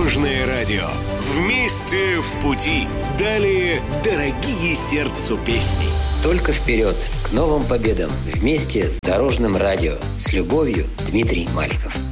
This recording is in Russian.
Дорожное радио. Вместе в пути. Далее дорогие сердцу песни. Только вперед, к новым победам. Вместе с Дорожным радио. С любовью, Дмитрий Маликов.